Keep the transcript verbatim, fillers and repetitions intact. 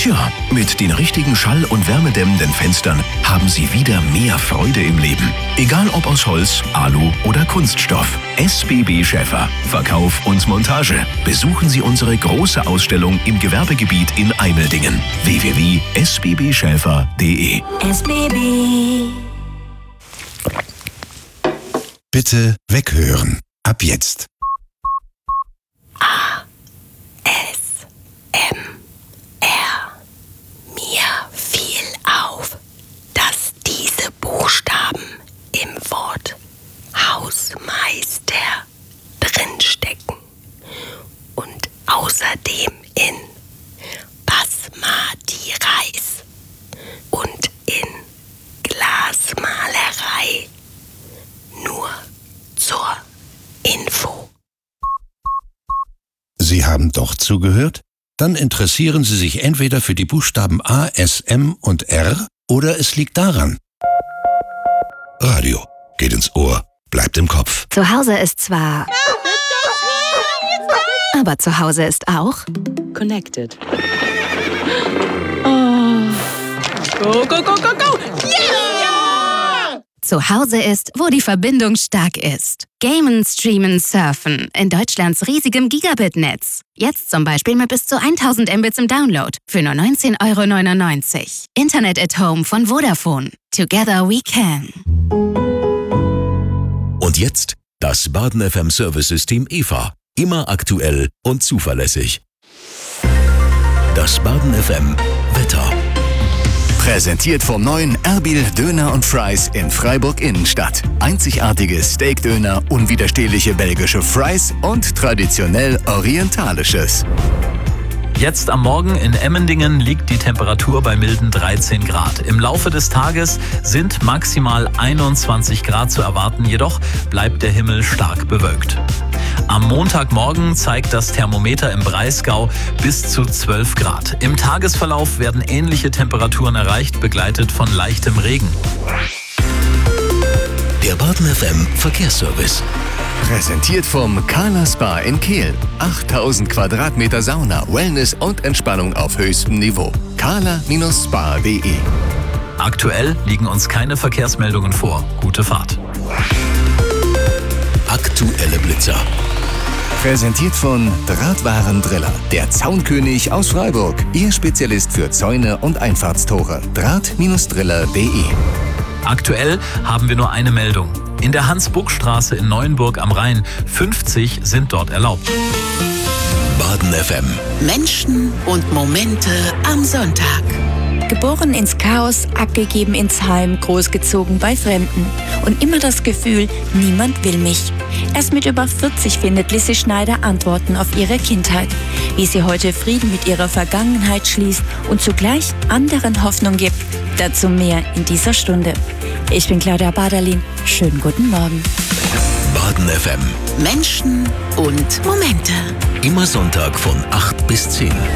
Tja, mit den richtigen schall- und wärmedämmenden Fenstern haben Sie wieder mehr Freude im Leben. Egal ob aus Holz, Alu oder Kunststoff. S B B Schäfer. Verkauf und Montage. Besuchen Sie unsere große Ausstellung im Gewerbegebiet in Eimeldingen. w w w punkt s b b schäfer punkt d e. S B B. Bitte weghören. Ab jetzt. A. S. M. R. Mir fiel auf, dass diese Buchstaben im Wort Hausmeister drinstecken und außerdem in Basmati Reis und in Glasmalerei. Nur zur Info. Sie haben doch zugehört? Dann interessieren Sie sich entweder für die Buchstaben A, S, M und R oder es liegt daran. Radio geht ins Ohr, bleibt im Kopf. Zu Hause ist zwar... Aber zu Hause ist auch... Connected. Oh. Go, go, go, go, go! Yeah! Zu Hause ist, wo die Verbindung stark ist. Gamen, streamen, surfen. In Deutschlands riesigem Gigabit-Netz. Jetzt zum Beispiel mit bis zu tausend Mbits im Download. Für nur neunzehn Euro neunundneunzig. Internet at Home von Vodafone. Together we can. Und jetzt das Baden F M Service-System E V A. Immer aktuell und zuverlässig. Das Baden F M Wetter. Präsentiert vom neuen Erbil Döner und Fries in Freiburg Innenstadt. Einzigartige Steakdöner, unwiderstehliche belgische Fries und traditionell orientalisches. Jetzt am Morgen in Emmendingen liegt die Temperatur bei milden dreizehn Grad. Im Laufe des Tages sind maximal einundzwanzig Grad zu erwarten, jedoch bleibt der Himmel stark bewölkt. Am Montagmorgen zeigt das Thermometer im Breisgau bis zu zwölf Grad. Im Tagesverlauf werden ähnliche Temperaturen erreicht, begleitet von leichtem Regen. Der Baden F M Verkehrsservice. Präsentiert vom Kala Spa in Kehl. achttausend Quadratmeter Sauna, Wellness und Entspannung auf höchstem Niveau. kala Spa punkt d e. Aktuell liegen uns keine Verkehrsmeldungen vor. Gute Fahrt. Aktuelle Blitzer. Präsentiert von Drahtwarendriller, der Zaunkönig aus Freiburg. Ihr Spezialist für Zäune und Einfahrtstore. Draht Driller punkt d e. Aktuell haben wir nur eine Meldung. In der Hans-Buck-Straße in Neuenburg am Rhein. fünfzig sind dort erlaubt. Baden F M. Menschen und Momente am Sonntag. Geboren ins Chaos, abgegeben ins Heim, großgezogen bei Fremden. Und immer das Gefühl, niemand will mich. Erst mit über vierzig findet Lissy Schneider Antworten auf ihre Kindheit. Wie sie heute Frieden mit ihrer Vergangenheit schließt und zugleich anderen Hoffnung gibt. Dazu mehr in dieser Stunde. Ich bin Claudia Baderlin. Schönen guten Morgen. Baden F M. Menschen und Momente. Immer Sonntag von acht bis zehn.